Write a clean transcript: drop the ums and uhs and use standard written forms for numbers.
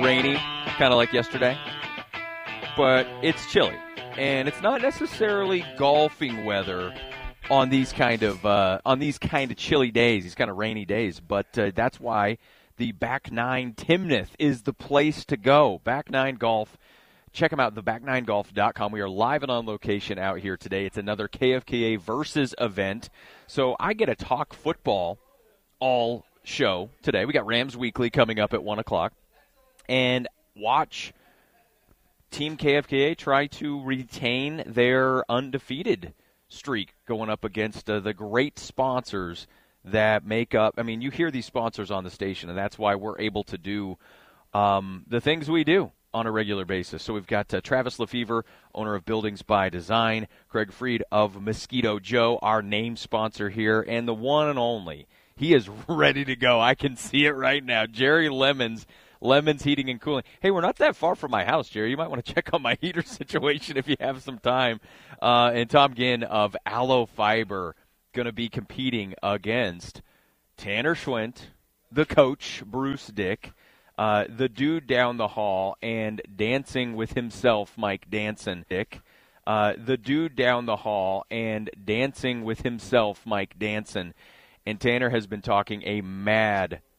rainy, kind of like yesterday, but it's chilly. And it's not necessarily golfing weather on these kind of chilly days, these kind of rainy days. But that's why the Back Nine Timnath is the place to go. Back Nine Golf. Check them out, theback9golf.com. We are live and on location out here today. It's another KFKA Versus event. So I get to talk football all show today. We got Rams Weekly coming up at 1 o'clock. And watch Team KFKA try to retain their undefeated streak going up against the great sponsors that make up. I mean, you hear these sponsors on the station, and that's why we're able to do the things we do on a regular basis. So we've got Travis Lefevre, owner of Buildings by Design, Craig Freed of Mosquito Joe, our name sponsor here, and the one and only. He is ready to go. I can see it right now. Jerry Lemons Heating and Cooling. Hey, we're not that far from my house, Jerry. You might want to check on my heater situation if you have some time. And Tom Ginn of Aloe Fiber going to be competing against Tanner Schwint, the coach, Bruce Dick, the dude down the hall, and dancing with himself, Mike Danson. Dick. The dude down the hall and dancing with himself, Mike Danson. And Tanner has been talking a mad